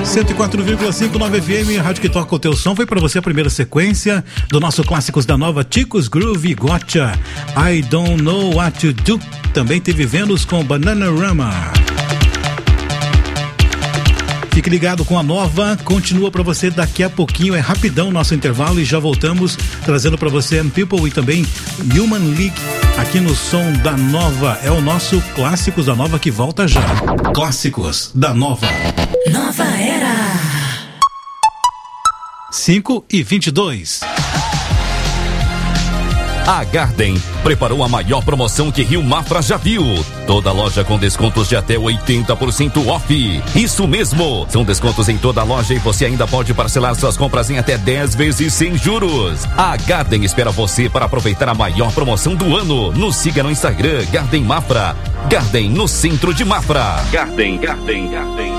104,59 FM, rádio que toca o teu som. Foi para você a primeira sequência do nosso Clássicos da Nova, Ticos Groove Gotcha, I Don't Know What to Do. Também teve Vênus com Bananarama. Fique ligado com a Nova, continua para você daqui a pouquinho, é rapidão nosso intervalo e já voltamos trazendo para você People e também Human League aqui no som da Nova. É o nosso Clássicos da Nova que volta já. Clássicos da Nova. Nova Era. 5:22. A Garden preparou a maior promoção que Rio Mafra já viu. Toda loja com descontos de até 80% off. Isso mesmo, são descontos em toda a loja e você ainda pode parcelar suas compras em até 10 vezes sem juros. A Garden espera você para aproveitar a maior promoção do ano. Nos siga no Instagram, Garden Mafra. Garden no centro de Mafra. Garden.